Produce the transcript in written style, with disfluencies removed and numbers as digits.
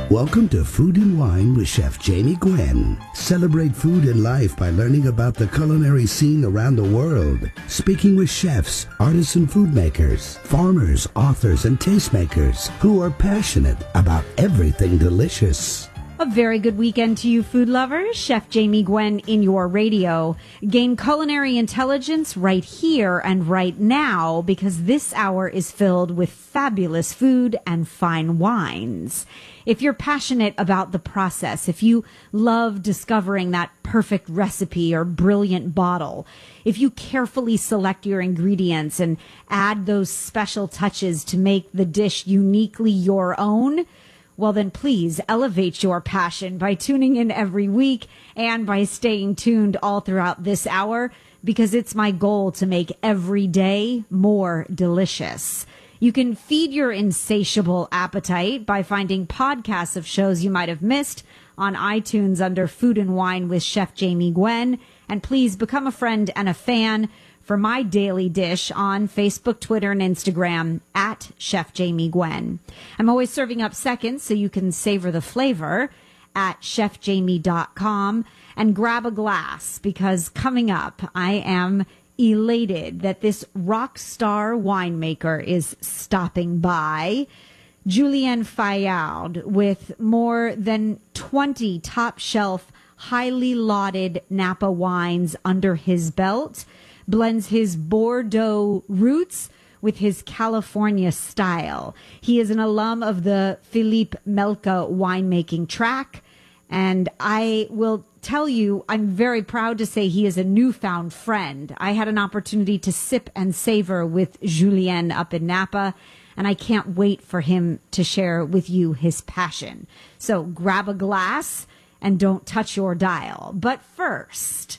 Welcome to Food and Wine with Chef Jamie Gwen. Celebrate food and life by learning about the culinary scene around the world. Speaking with chefs, artisan food makers, farmers, authors, and tastemakers who are passionate about everything delicious. A very good weekend to you, food lovers. Chef Jamie Gwen in your radio. Gain culinary intelligence right here and right now, because this hour is filled with fabulous food and fine wines. If you're passionate about the process, if you love discovering that perfect recipe or brilliant bottle, if you carefully select your ingredients and add those special touches to make the dish uniquely your own, well, then please elevate your passion by tuning in every week and by staying tuned all throughout this hour, because it's my goal to make every day more delicious. You can feed your insatiable appetite by finding podcasts of shows you might have missed on iTunes under Food and Wine with Chef Jamie Gwen. And please become a friend and a fan for my daily dish on Facebook, Twitter, and Instagram at Chef Jamie Gwen. I'm always serving up seconds so you can savor the flavor at chefjamie.com and grab a glass, because coming up, I am elated that this rock star winemaker is stopping by. Julien Fayard, with more than 20 top shelf, highly lauded Napa wines under his belt, blends his Bordeaux roots with his California style. He is an alum of the Philippe Melka winemaking track, and I will tell you, I'm very proud to say he is a newfound friend. I had an opportunity to sip and savor with Julien up in Napa, and I can't wait for him to share with you his passion. So grab a glass and don't touch your dial. But first,